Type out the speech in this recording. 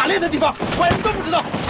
打猎的地方，外人都不知道。